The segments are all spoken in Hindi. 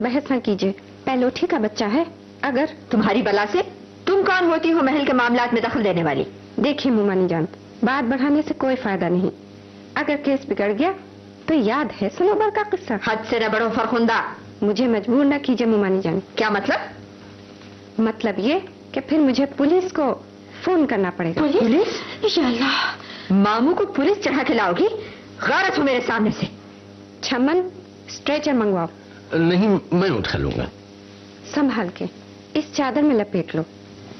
बहस न कीजिए, पहलोठी का बच्चा है। अगर तुम्हारी बला से तुम कौन होती हो महल के मामलात में दखल देने वाली? देखिए मुमानी जान, बात बढ़ाने से कोई फायदा नहीं। अगर केस बिगड़ गया तो याद है सनोबर का किस्सा। हद से न बढ़ो फरखुंदा। मुझे मजबूर न कीजिए मुमानी जान। क्या मतलब? मतलब ये कि फिर मुझे पुलिस को फोन करना पड़ेगा। पुलिस? या अल्लाह, मामू को पुलिस चढ़ा के लाओगी? गारत हो मेरे सामने से। छमन, स्ट्रेचर मंगवाओ। नहीं, मैं उठा लूंगा। संभाल के, इस चादर में लपेट लो।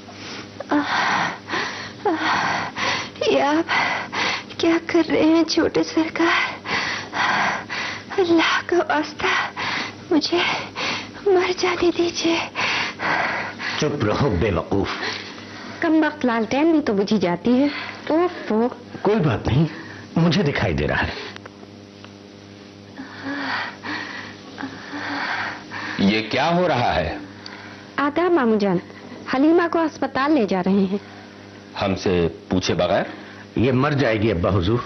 ये आप क्या कर रहे हैं छोटे सरकार? अल्लाह का वास्ता मुझे मर जाने दीजिए। चुप रहो बेवकूफ। कम वक्त लालटेन भी तो बुझी जाती है। ओफो। कोई बात नहीं, मुझे दिखाई दे रहा है। ये क्या हो रहा है? आदाब मामू जान, हलीमा को अस्पताल ले जा रहे हैं। हमसे पूछे बगैर? ये मर जाएगी अब्बा हुजूर।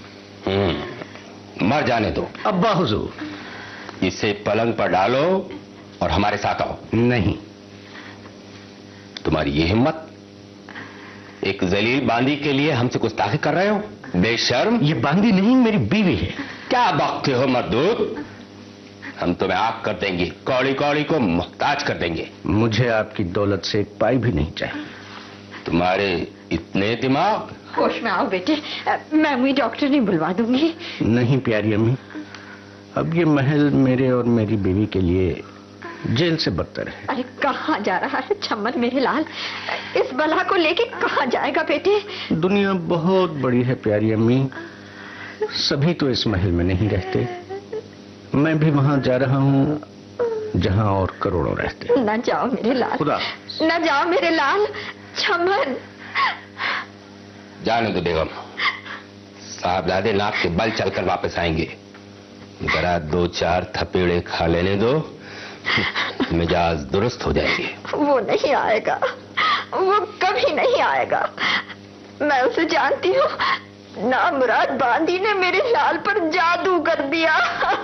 मर जाने दो। अब्बा हुजूर, इसे पलंग पर डालो और हमारे साथ आओ। नहीं। तुम्हारी ये हिम्मत? एक जलील बांदी के लिए हमसे कुछ ताक़त कर रहे हो? बेशर्म। ये बांदी नहीं, मेरी बीवी है। क्या बकते हो मर्दूद? हम तुम्हें आग कर देंगे, कौड़ी कौड़ी को मुहताज कर देंगे। मुझे आपकी दौलत से एक पाई भी नहीं चाहिए। तुम्हारे इतने दिमाग? होश में आओ बेटे, मैं वही डॉक्टर नहीं बुलवा दूंगी। नहीं प्यारी अम्मी, अब ये महल मेरे और मेरी बीवी के लिए जेल से बदतर है। अरे कहाँ जा रहा है छम्मन मेरे लाल? इस बला को लेके कहाँ जाएगा बेटे? दुनिया बहुत बड़ी है प्यारी अम्मी, सभी तो इस महल में नहीं रहते। मैं भी वहां जा रहा हूँ जहां और करोड़ों रहते। न जाओ मेरे लाल, खुदा न जाओ मेरे लाल। छम्मन, जाने दो बेगम, साहबजादे नाक के बल चलकर वापस आएंगे। जरा 2-4 थपेड़े खा लेने दो, मिजाज दुरुस्त हो जाएंगे। वो नहीं आएगा, वो कभी नहीं आएगा। मैं उसे जानती हूँ। नामुराद बांदी ने मेरे लाल पर जादू कर दिया।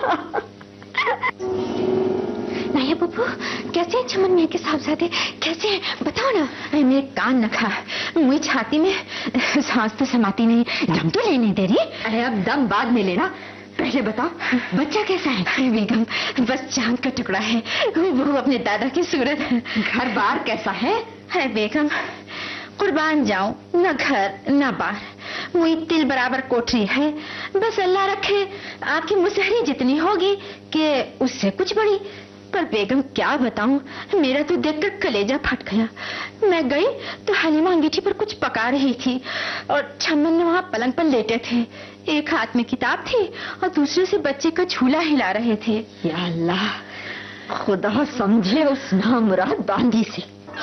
नहीं बब्बू, कैसे हैं छमन मियां के साहबजादे? कैसे हैं बताओ ना। अरे मेरे कान न खा, मुझे छाती में सांस तो समाती नहीं। दम तो लेने दे रही। अरे अब दम बाद में लेना, पहले बताओ बच्चा कैसा है? अरे बेगम, बस चांद का टुकड़ा है, वो अपने दादा की सूरत। घर बार कैसा है? है बेगम, कुर्बान जाऊं, न घर न बार, वही तिल बराबर कोठरी है। बस अल्लाह रखे आपकी मुसहरी जितनी होगी कि उससे कुछ बड़ी। पर बेगम क्या बताऊं, मेरा तो देखकर कलेजा फट गया। मैं गई तो हलीमा अंगीठी पर कुछ पका रही थी और छम्मन ने वहां पलंग पर लेटे थे। एक हाथ में किताब थी और दूसरे से बच्चे का झूला हिला रहे थे। या अल्लाह, खुदा समझे उस नामुराद बांदी से।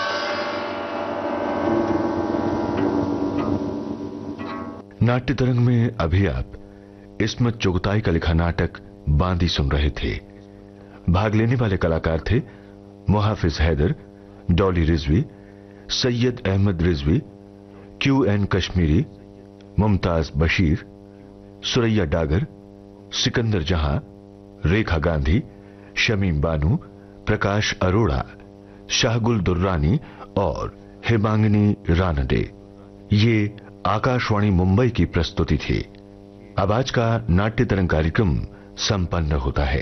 नाट्य तरंग में अभी आप इस्मत चुगताई का लिखा नाटक बांदी सुन रहे थे। भाग लेने वाले कलाकार थे मुहाफिज हैदर, डॉली रिजवी, सैयद अहमद रिजवी, QN कश्मीरी, मुमताज बशीर, सुरैया डागर, सिकंदर जहां, रेखा गांधी, शमीम बानू, प्रकाश अरोड़ा, शाहगुल दुर्रानी और हिमांगिनी रानडे। ये आकाशवाणी मुंबई की प्रस्तुति थी। अब आज का नाट्य तरंग कार्यक्रम संपन्न होता है।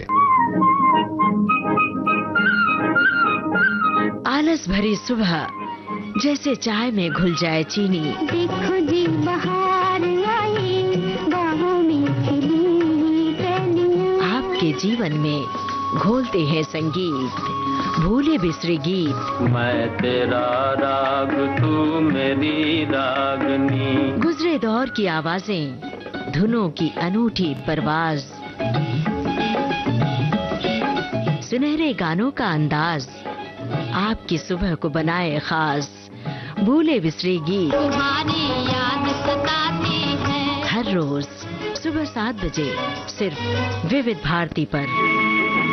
आलस भरी सुबह जैसे चाय में घुल जाए चीनी। देखो जी बहार आई, बाहों में खिली कलियां। आपके जीवन में घोलते हैं संगीत, भूले बिसरे गीत। मैं तेरा राग, तू मेरी रागनी। गुजरे दौर की आवाजें, धुनों की अनूठी परवाज, सुनहरे गानों का अंदाज आपकी सुबह को बनाए खास। भूले बिसरे गीत तुम्हारी याद सताती है। हर रोज सुबह 7 बजे सिर्फ विविध भारती पर।